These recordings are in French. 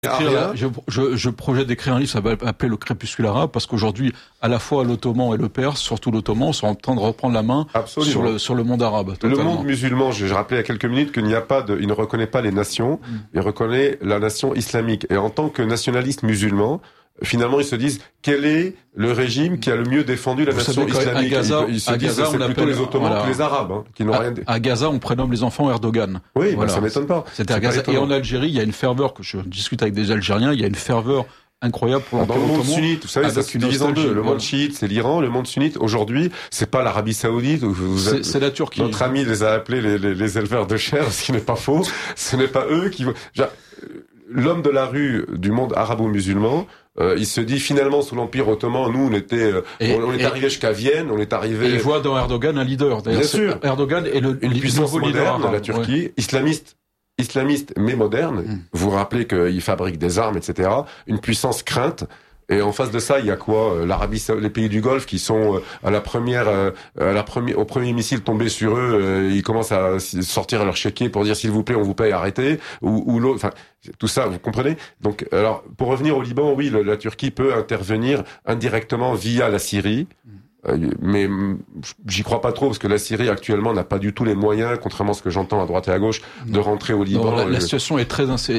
Je projette d'écrire un livre, ça va appeler Le Crépuscule arabe, parce qu'aujourd'hui, à la fois l'Ottoman et le Perse, surtout l'Ottoman, sont en train de reprendre la main sur le monde arabe. Totalement. Le monde musulman, je rappelais il y a quelques minutes qu'il il ne reconnaît pas les nations, il reconnaît la nation islamique. Et en tant que nationaliste musulman, finalement, ils se disent quel est le régime qui a le mieux défendu la nation islamique. Ils se disent c'est plutôt les Ottomans que les Arabes, qui n'ont rien. À Gaza, on prénomme les enfants Erdogan. Oui, voilà. Ça m'étonne pas. C'était à Gaza. Et en Algérie, il y a une ferveur que je discute avec des Algériens. Il y a une ferveur incroyable pour dans le monde sunnite. Vous savez, ça se divise en deux. Le monde chiite, c'est l'Iran. Le monde sunnite, aujourd'hui, c'est pas l'Arabie Saoudite. C'est la Turquie. Notre ami les a appelés les éleveurs de chair, ce qui n'est pas faux. Ce n'est pas eux qui. L'homme de la rue du monde arabo-musulman. Il se dit finalement sous l'Empire ottoman, nous on est arrivé jusqu'à Vienne, on est arrivé. Et il voit dans Erdogan un leader. Bien sûr, Erdogan est une puissance moderne, la Turquie, islamiste mais moderne. Vous vous rappelez qu'il fabrique des armes, etc. Une puissance crainte. Et en face de ça, il y a quoi? Les pays du Golfe qui sont au premier missile tombé sur eux, ils commencent à sortir leur chéquier pour dire s'il vous plaît, on vous paye, arrêtez. Ou l'autre, enfin, tout ça, vous comprenez? Donc, alors, pour revenir au Liban, oui, la Turquie peut intervenir indirectement via la Syrie. Mais j'y crois pas trop parce que la Syrie actuellement n'a pas du tout les moyens, contrairement à ce que j'entends à droite et à gauche, de rentrer au Liban. Non, la situation est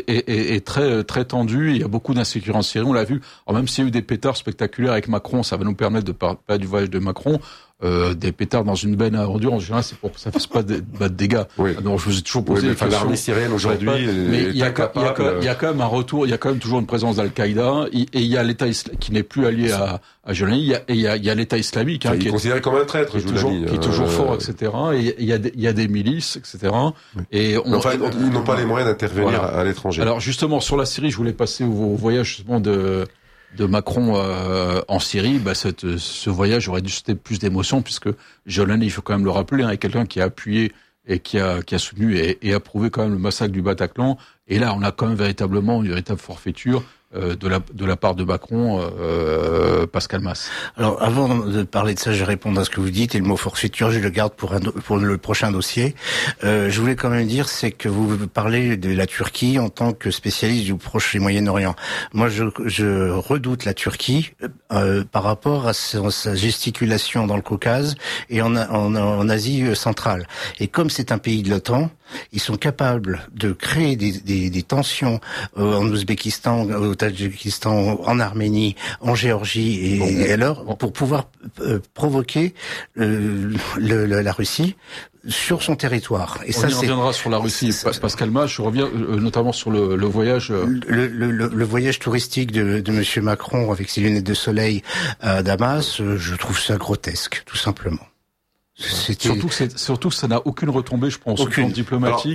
très tendue. Il y a beaucoup d'insécurité en Syrie. On l'a vu. Alors même s'il y a eu des pétards spectaculaires avec Macron, ça va nous permettre de parler du voyage de Macron. Des pétards dans une benne à ordures, en général, c'est pour que ça fasse pas de dégâts. Oui. Donc, je vous ai toujours posé l'armée syrienne aujourd'hui, mais il y a quand même un retour, il y a quand même toujours une présence d'Al-Qaïda, et il y a l'État qui n'est plus allié à Jolani, il y a l'État islamique, qui est considéré comme un traître, qui est toujours fort, etc. Et il y a des milices, etc. Oui. Et ils n'ont pas les moyens d'intervenir à l'étranger. Alors, justement, sur la Syrie, je voulais passer au voyage, justement, de Macron en Syrie. Ce voyage aurait dû susciter plus d'émotions, puisque Jolani, il faut quand même le rappeler, est quelqu'un qui a appuyé et qui a soutenu et approuvé quand même le massacre du Bataclan. Et là, on a quand même véritablement une véritable forfaiture de la part de Macron, Pascal Mas. Alors, avant de parler de ça, je vais répondre à ce que vous dites, et le mot forfaiture, je le garde pour le prochain dossier. Je voulais quand même dire, c'est que vous parlez de la Turquie en tant que spécialiste du Proche et Moyen-Orient. Moi, je redoute la Turquie par rapport à sa gesticulation dans le Caucase et en Asie centrale. Et comme c'est un pays de l'OTAN, ils sont capables de créer des tensions en Ouzbékistan, au Tadjikistan, en Arménie, en Géorgie et alors pour pouvoir provoquer la Russie sur son territoire. Et on y reviendra sur la Russie, Pascal Mas. Je reviens notamment sur le voyage. Le voyage touristique de Monsieur Macron avec ses lunettes de soleil à Damas, je trouve ça grotesque, tout simplement. Surtout que ça n'a aucune retombée, je pense, aucune diplomatique. Alors,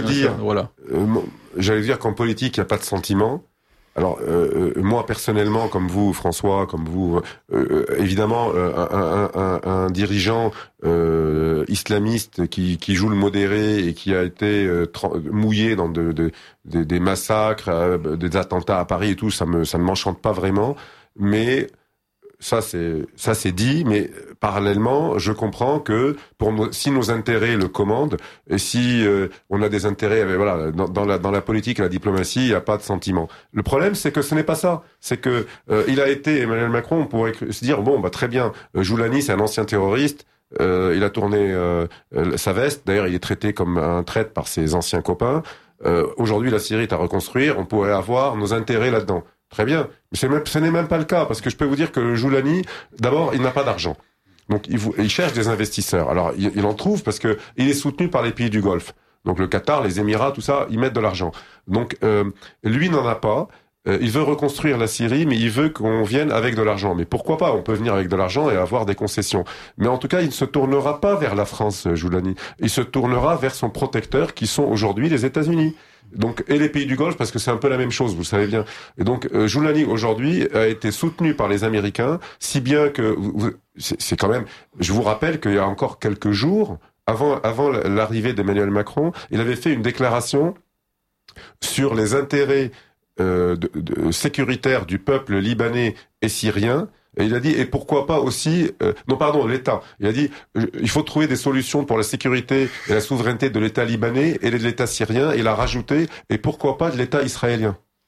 j'allais dire qu'en politique, il n'y a pas de sentiment. Alors, moi, personnellement, comme vous, François, comme vous, évidemment, un dirigeant islamiste qui joue le modéré et qui a été mouillé dans des massacres, des attentats à Paris et tout, ça ne m'enchante pas vraiment. Mais ça c'est dit, mais parallèlement, je comprends que si nos intérêts le commandent, et si on a des intérêts, dans la politique et la diplomatie, il n'y a pas de sentiment. Le problème, c'est que ce n'est pas ça. C'est que Emmanuel Macron, on pourrait se dire très bien, Jolani, c'est un ancien terroriste. Il a tourné sa veste. D'ailleurs, il est traité comme un traître par ses anciens copains. Aujourd'hui, la Syrie est à reconstruire. On pourrait avoir nos intérêts là-dedans. Très bien, mais ce n'est même pas le cas, parce que je peux vous dire que Jolani, d'abord, il n'a pas d'argent. Donc, il cherche des investisseurs. Alors, il en trouve parce que il est soutenu par les pays du Golfe. Donc, le Qatar, les Émirats, tout ça, ils mettent de l'argent. Donc, lui n'en a pas. Il veut reconstruire la Syrie, mais il veut qu'on vienne avec de l'argent. Mais pourquoi pas? On peut venir avec de l'argent et avoir des concessions. Mais en tout cas, il ne se tournera pas vers la France, Jolani. Il se tournera vers son protecteur, qui sont aujourd'hui les États-Unis. Donc, et les pays du Golfe, parce que c'est un peu la même chose, vous le savez bien. Et donc, Jolani, aujourd'hui, a été soutenu par les Américains, si bien que, c'est quand même, je vous rappelle qu'il y a encore quelques jours, avant l'arrivée d'Emmanuel Macron, il avait fait une déclaration sur les intérêts sécuritaires du peuple libanais et syrien. Et il a dit, et pourquoi pas aussi, l'État. Il a dit, il faut trouver des solutions pour la sécurité et la souveraineté de l'État libanais et de l'État syrien. Et il a rajouté, et pourquoi pas de l'État israélien.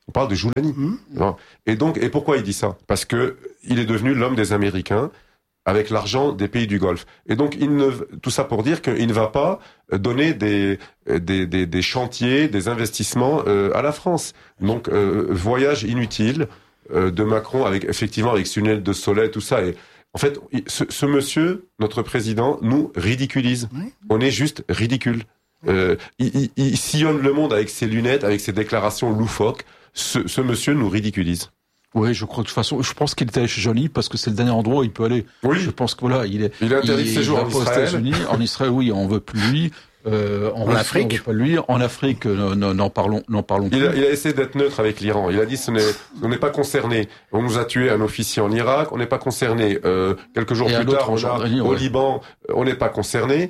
On parle de Joulani. Et pourquoi il dit ça? Parce que il est devenu l'homme des Américains avec l'argent des pays du Golfe. Et donc, tout ça pour dire qu'il ne va pas donner des chantiers, des investissements à la France. Donc, voyage inutile de Macron avec ce tunnel de Soleil, tout ça. Et en fait, ce monsieur, notre président, nous ridiculise. Oui. On est juste ridicule. Il sillonne le monde avec ses lunettes, avec ses déclarations loufoques. Ce monsieur nous ridiculise. Oui, je crois de toute façon, je pense qu'il était allé chez Johnny parce que c'est le dernier endroit où il peut aller. Oui. Je pense que voilà, il est interdit de séjour en Israël. En Israël, oui, on veut plus lui. En Afrique, on veut pas lui. En Afrique, n'en parlons plus. Il a essayé d'être neutre avec l'Iran. Il a dit on n'est pas concerné. On nous a tué un officier en Irak. On n'est pas concerné. Quelques jours plus tard, au Liban, on n'est pas concerné.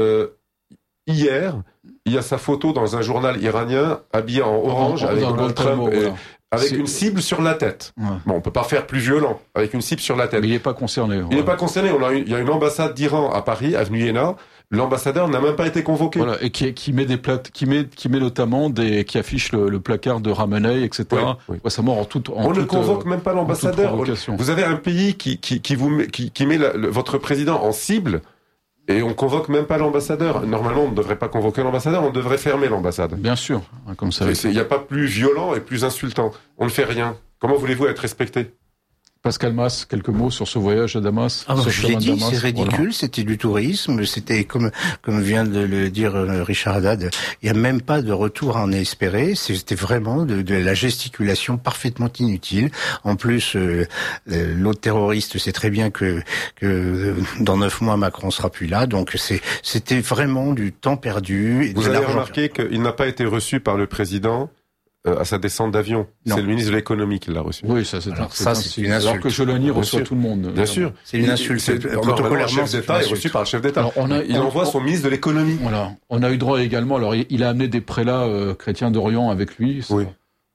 Hier, il y a sa photo dans un journal iranien habillé en orange avec Donald Trump. Avec une cible sur la tête. Ouais. Bon, on peut pas faire plus violent. Avec une cible sur la tête. Mais il n'est pas concerné. Il n'est pas concerné. Il y a une ambassade d'Iran à Paris, avenue Iéna. L'ambassadeur n'a même pas été convoqué. Voilà, et qui met des plates, qui met notamment qui affiche le placard de Ramenei, etc. Oui. Récemment, on ne convoque même pas l'ambassadeur. Vous avez un pays qui met votre président en cible. Et on convoque même pas l'ambassadeur. Normalement, on ne devrait pas convoquer l'ambassadeur, on devrait fermer l'ambassade. Bien sûr, comme ça. Il n'y a pas plus violent et plus insultant. On ne fait rien. Comment voulez-vous être respecté? Pascal Mas, quelques mots sur ce voyage à Damas. Je l'ai dit, c'est ridicule, voilà. C'était du tourisme, c'était comme vient de le dire Richard Haddad, il n'y a même pas de retour à en espérer, c'était vraiment de la gesticulation parfaitement inutile. En plus, l'autre terroriste sait très bien que dans 9 mois Macron sera plus là, donc c'était vraiment du temps perdu. Vous avez remarqué qu'il n'a pas été reçu par le président à sa descente d'avion. C'est le ministre de l'économie qui l'a reçu. Oui, ça c'est une insulte. Alors que Joulani reçoit tout le monde. Bien sûr. C'est une insulte. Le chef d'État est reçu par le chef d'État. Il envoie son ministre de l'économie. Voilà. On a eu droit également, alors il a amené des prélats chrétiens d'Orient avec lui. Oui.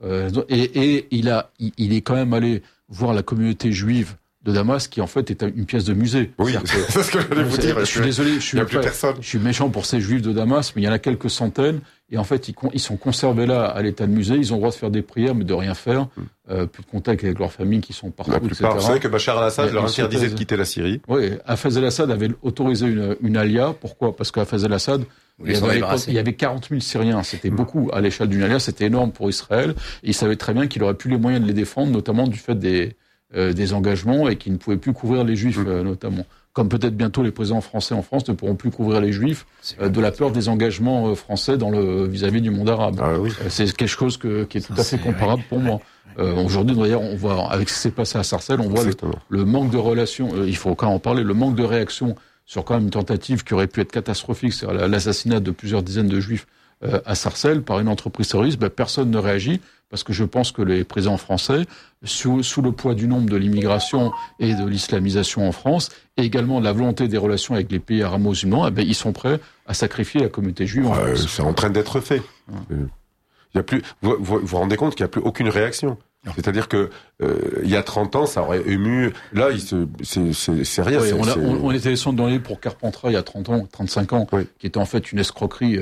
Et il est quand même allé voir la communauté juive de Damas, qui en fait est une pièce de musée. Oui, c'est ce que j'allais vous dire. Je suis désolé, je suis méchant pour ces juifs de Damas, mais il y en a quelques centaines, et en fait ils sont conservés là à l'état de musée, ils ont le droit de faire des prières, mais de rien faire, plus de contact avec leurs familles qui sont partout, etc. Vous savez que Bachar al-Assad leur interdisait de quitter la Syrie. Oui, Hafez el-Assad avait autorisé une alia, pourquoi? Parce que Hafez el-Assad, il y avait 40 000 Syriens, c'était beaucoup à l'échelle d'une alia, c'était énorme pour Israël, et il savait très bien qu'il aurait plus les moyens de les défendre, notamment du fait des engagements, et qui ne pouvaient plus couvrir les Juifs, notamment. Comme peut-être bientôt les présidents français en France ne pourront plus couvrir les Juifs de la peur des engagements français vis-à-vis du monde arabe. Ah, oui. C'est quelque chose qui est tout à fait comparable pour moi. Aujourd'hui, d'ailleurs, on voit, avec ce qui s'est passé à Sarcelles, on voit le manque de relations, il faut quand même en parler, le manque de réaction sur quand même une tentative qui aurait pu être catastrophique, c'est-à-dire l'assassinat de plusieurs dizaines de Juifs à Sarcelles par une entreprise terroriste. Personne ne réagit, parce que je pense que les présidents français, sous le poids du nombre de l'immigration et de l'islamisation en France, et également de la volonté des relations avec les pays arabo-musulmans, ils sont prêts à sacrifier la communauté juive en France. C'est en train d'être fait. Il y a plus, vous vous rendez compte qu'il n'y a plus aucune réaction. C'est-à-dire que il y a 30 ans, ça aurait ému. Là, c'est rien. Oui, on était sondés pour Carpentras il y a 30 ans, 35 ans, qui était en fait une escroquerie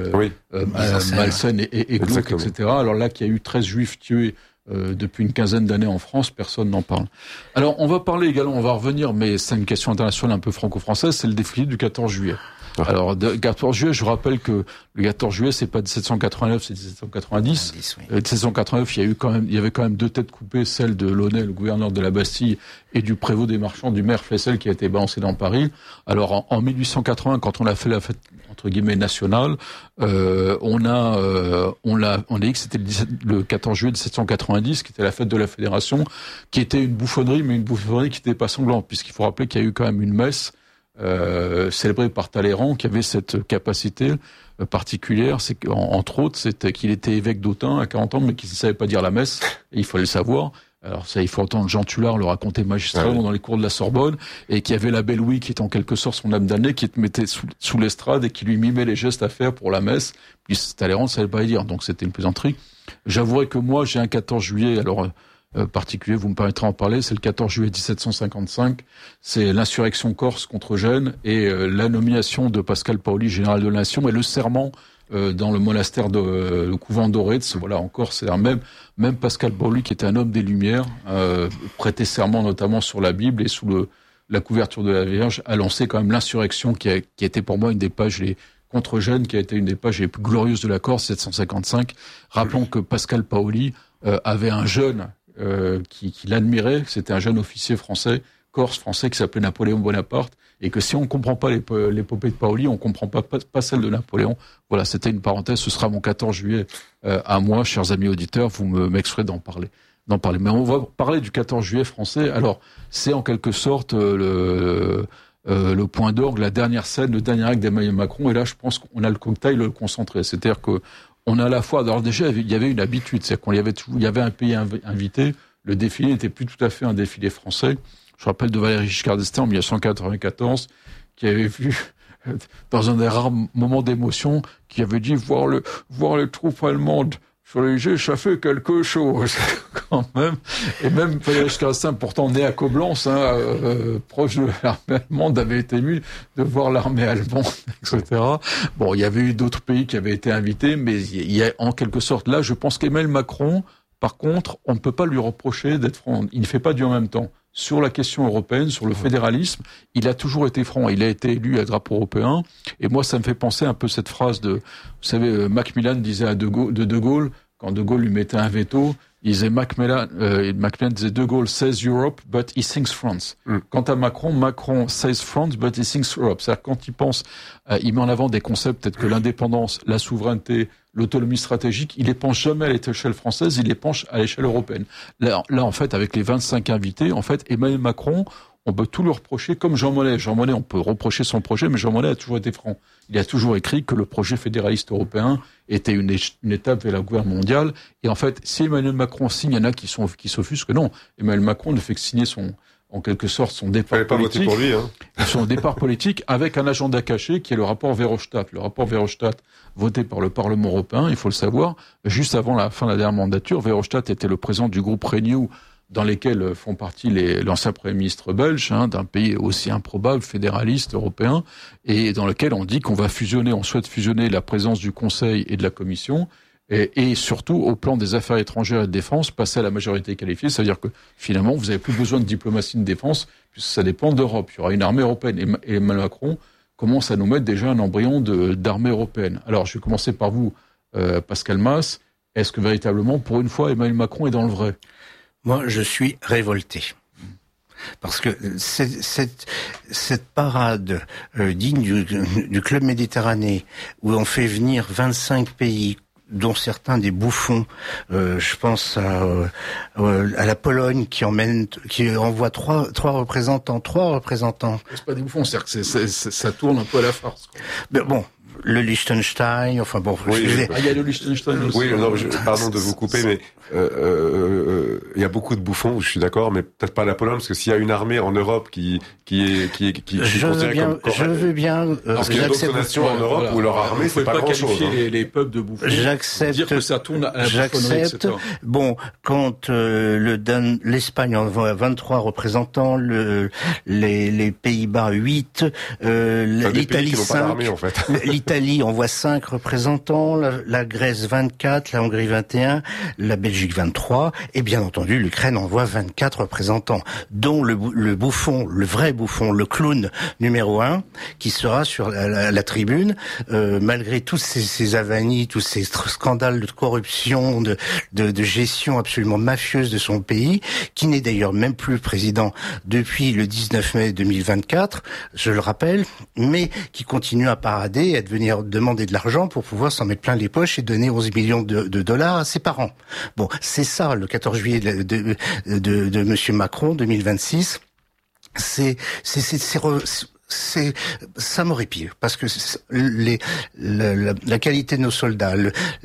malsaine et glauque, etc. Alors là, qu'il y a eu 13 Juifs tués depuis une quinzaine d'années en France, personne n'en parle. Alors, on va parler également, on va revenir, mais c'est une question internationale un peu franco-française, c'est le défilé du 14 juillet. Alors, 14 juillet, je vous rappelle que le 14 juillet, c'est pas 1789, c'est 1790. 1789, il y avait quand même 2 têtes coupées, celle de Launay, le gouverneur de la Bastille, et du prévôt des marchands, du maire Flessel, qui a été balancé dans Paris. Alors, en 1880, quand on a fait la fête, entre guillemets, nationale, on a dit que c'était le 14 juillet 1790, qui était la fête de la Fédération, qui était une bouffonnerie, mais une bouffonnerie qui n'était pas sanglante, puisqu'il faut rappeler qu'il y a eu quand même une messe, célébré par Talleyrand, qui avait cette capacité particulière, c'est qu'entre autres, c'était qu'il était évêque d'Autun à 40 ans, mais qu'il ne savait pas dire la messe, et il fallait le savoir. Alors ça, il faut entendre Jean Tullard le raconter magistralement dans les cours de la Sorbonne, et qui avait l'abbé Louis, qui était en quelque sorte son âme damnée, qui te mettait sous l'estrade et qui lui mimait les gestes à faire pour la messe. Puis Talleyrand ne savait pas y dire, donc c'était une plaisanterie. J'avouerai que moi, j'ai un 14 juillet, alors particulier, vous me permettrez d'en parler, c'est le 14 juillet 1755, c'est l'insurrection corse contre Gênes et la nomination de Pascal Paoli, général de la Nation, et le serment dans le monastère le couvent doré. Voilà, encore, c'est même Pascal Paoli, qui était un homme des Lumières, prêtait serment notamment sur la Bible et sous la couverture de la Vierge, a lancé quand même l'insurrection qui a été pour moi une des pages contre Gênes, qui a été une des pages les plus glorieuses de la Corse, 755. Rappelons que Pascal Paoli avait un jeune qui l'admirait, c'était un jeune officier français, corse français, qui s'appelait Napoléon Bonaparte, et que si on ne comprend pas l'épopée de Paoli, on ne comprend pas celle de Napoléon. Voilà, c'était une parenthèse, ce sera mon 14 juillet à moi, chers amis auditeurs, vous m'exferez d'en parler. Mais on va parler du 14 juillet français. Alors, c'est en quelque sorte le point d'orgue, la dernière scène, le dernier acte d'Emmanuel Macron, et là, je pense qu'on a le cocktail le concentré. C'est-à-dire que on a à la fois, alors déjà, il y avait une habitude, c'est-à-dire il y avait un pays invité, le défilé n'était plus tout à fait un défilé français. Je rappelle de Valéry Giscard d'Estaing en 1994, qui avait vu, dans un des rares moments d'émotion, qui avait dit voir les troupes allemandes sur les jets, ça fait quelque chose, quand même. Et même Valéry Giscard d'Estaing, pourtant né à Coblence, proche de l'armée allemande, avait été ému de voir l'armée allemande, etc. Bon, il y avait eu d'autres pays qui avaient été invités, mais il y a en quelque sorte là, je pense qu'Emmanuel Macron, par contre, on ne peut pas lui reprocher d'être franc. Il ne fait pas du en même temps. Sur la question européenne, sur le fédéralisme, il a toujours été franc. Il a été élu à drapeau européen. Et moi, ça me fait penser un peu cette phrase vous savez, Macmillan disait à De Gaulle, quand De Gaulle lui mettait un veto, il disait Macmillan disait De Gaulle says Europe, but he thinks France. Quant à Macron says France, but he thinks Europe. C'est-à-dire quand il pense, il met en avant des concepts tels que l'indépendance, la souveraineté, l'autonomie stratégique, il les pense jamais à l'échelle française, il les penche à l'échelle européenne. Là, en fait, avec les 25 invités, en fait, Emmanuel Macron, on peut tout lui reprocher, comme Jean Monnet. Jean Monnet, on peut reprocher son projet, mais Jean Monnet a toujours été franc. Il a toujours écrit que le projet fédéraliste européen était une étape vers la gouverne mondiale. Et en fait, si Emmanuel Macron signe, il y en a qui s'offusquent que non. Emmanuel Macron ne fait que signer en quelque sorte, son départ politique. Pas voté pour lui, son départ politique avec un agenda caché qui est le rapport Verhofstadt. Le rapport Verhofstadt, voté par le Parlement européen, il faut le savoir, juste avant la fin de la dernière mandature, Verhofstadt était le président du groupe Renew, dans lesquels font partie l'ancien Premier ministre belge, d'un pays aussi improbable, fédéraliste, européen, et dans lequel on dit qu'on souhaite fusionner la présence du Conseil et de la Commission, et surtout, au plan des affaires étrangères et de défense, passer à la majorité qualifiée, c'est-à-dire que finalement, vous n'avez plus besoin de diplomatie de défense, puisque ça dépend d'Europe. Il y aura une armée européenne, et Emmanuel Macron commence à nous mettre déjà un embryon d'armée européenne. Alors, je vais commencer par vous, Pascal Mas. Est-ce que véritablement, pour une fois, Emmanuel Macron est dans le vrai ? Moi, je suis révolté. Parce que cette parade digne du Club Méditerranée, où on fait venir 25 pays, dont certains des bouffons, je pense à la Pologne qui envoie trois représentants. C'est pas des bouffons, c'est-à-dire que ça tourne un peu à la farce, quoi. Mais bon. Le Liechtenstein, enfin bon. Oui, il y a le Liechtenstein aussi. Oui, non, pardon de vous couper, mais il y a beaucoup de bouffons, je suis d'accord, mais peut-être pas la Pologne, parce que s'il y a une armée en Europe qui je veux bien. Parce qu'il y a d'autres nations en Europe où leur armée, c'est pas grand-chose. Les peuples de bouffons. J'accepte. Dire que ça tourne à la bouffonnerie, etc. Bon, quand l'Espagne envoie 23 représentants, les Pays-Bas 8, l'Italie 5. En fait. L'Italie envoie 5 représentants, la Grèce 24, la Hongrie 21, la Belgique 23, et bien entendu l'Ukraine envoie 24 représentants, dont le bouffon, le vrai bouffon, le clown numéro 1, qui sera sur la tribune, malgré tous ces avanies, tous ces scandales de corruption, de gestion absolument mafieuse de son pays, qui n'est d'ailleurs même plus président depuis le 19 mai 2024, je le rappelle, mais qui continue à parader et à venir demander de l'argent pour pouvoir s'en mettre plein les poches et donner 11 millions de dollars à ses parents. Bon, c'est ça le 14 juillet de Monsieur Macron 2026. Ça m'horripile parce que la qualité de nos soldats,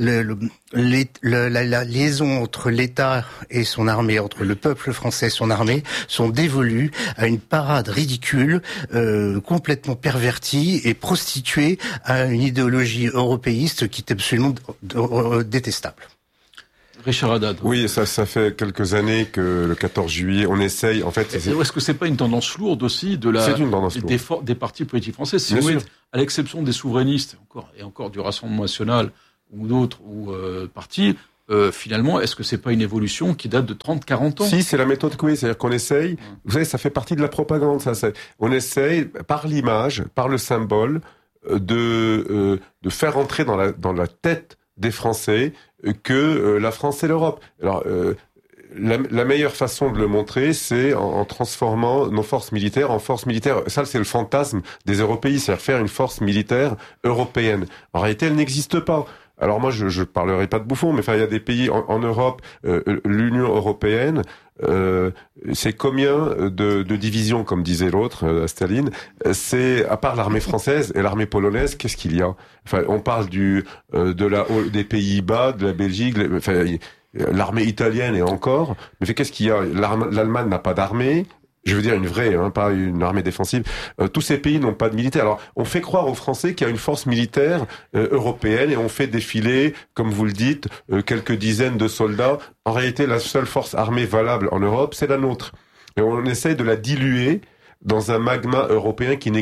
la liaison entre l'État et son armée, entre le peuple français et son armée, sont dévolues à une parade ridicule, complètement pervertie et prostituée à une idéologie européiste qui est absolument détestable. Richard Haddad. Oui, ça fait quelques années que le 14 juillet, on essaye, en fait... Est-ce que c'est pas une tendance lourde aussi c'est une tendance lourde. Des partis politiques français? Si Bien vous sûr. êtes, à l'exception des souverainistes, encore du Rassemblement national, ou d'autres, partis, finalement, est-ce que c'est pas une évolution qui date de 30-40 ans? Si, c'est la méthode Coué, c'est-à-dire qu'on essaye, vous savez, ça fait partie de la propagande, on essaye, par l'image, par le symbole, de faire entrer dans la tête des Français que la France c'est l'Europe. Alors, la meilleure façon de le montrer, c'est en transformant nos forces militaires en forces militaires. Ça, c'est le fantasme des européistes, c'est-à-dire faire une force militaire européenne. En réalité, elle n'existe pas. Alors moi, je parlerai pas de bouffon, mais enfin, il y a des pays en Europe, l'Union européenne, c'est combien de divisions, comme disait l'autre, Staline. C'est à part l'armée française et l'armée polonaise, qu'est-ce qu'il y a? Enfin, on parle des Pays-Bas, de la Belgique, l'armée italienne et encore. Mais qu'est-ce qu'il y a? L'Allemagne n'a pas d'armée. Je veux dire une vraie, pas une armée défensive. Tous ces pays n'ont pas de militaire. Alors, on fait croire aux Français qu'il y a une force militaire européenne et on fait défiler, comme vous le dites, quelques dizaines de soldats. En réalité, la seule force armée valable en Europe, c'est la nôtre. Et on essaye de la diluer dans un magma européen qui n'existe